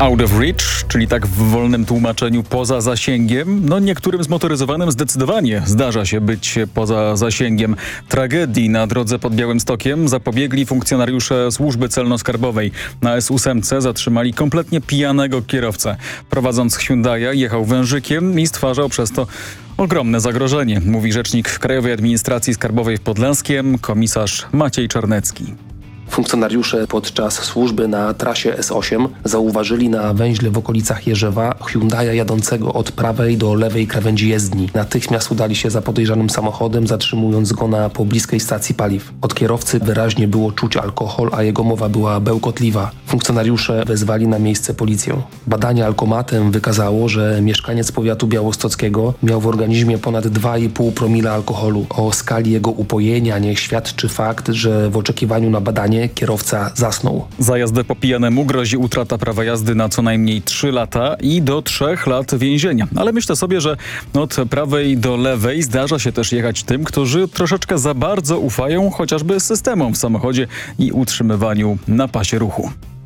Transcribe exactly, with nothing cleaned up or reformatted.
Out of reach, czyli tak w wolnym tłumaczeniu poza zasięgiem. No niektórym zmotoryzowanym zdecydowanie zdarza się być poza zasięgiem. Tragedii na drodze pod Białymstokiem zapobiegli funkcjonariusze służby celno-skarbowej. Na S osiem zatrzymali kompletnie pijanego kierowcę. Prowadząc Hyundai'a jechał wężykiem i stwarzał przez to ogromne zagrożenie, mówi rzecznik Krajowej Administracji Skarbowej w Podlaskiem, komisarz Maciej Czarnecki. Funkcjonariusze podczas służby na trasie S osiem zauważyli na węźle w okolicach Jerzewa Hyundai'a jadącego od prawej do lewej krawędzi jezdni. Natychmiast udali się za podejrzanym samochodem, zatrzymując go na pobliskiej stacji paliw. Od kierowcy wyraźnie było czuć alkohol, a jego mowa była bełkotliwa. Funkcjonariusze wezwali na miejsce policję. Badanie alkomatem wykazało, że mieszkaniec powiatu białostockiego miał w organizmie ponad dwa i pół promila alkoholu. O skali jego upojenia niech świadczy fakt, że w oczekiwaniu na badanie kierowca zasnął. Za jazdę po pijanemu grozi utrata prawa jazdy na co najmniej trzy lata i do trzech lat więzienia. Ale myślę sobie, że od prawej do lewej zdarza się też jechać tym, którzy troszeczkę za bardzo ufają chociażby systemom w samochodzie i utrzymywaniu na pasie ruchu.